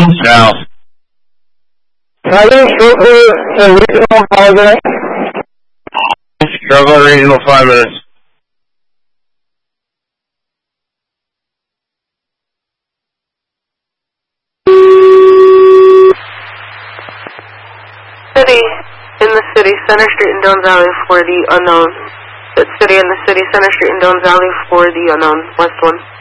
South. Title Regional Holiday. Travel Regional 5 minutes. City in the city, Center Street and Dones Alley for the unknown. City in the city, Center Street and Dones Alley for the unknown. West 1.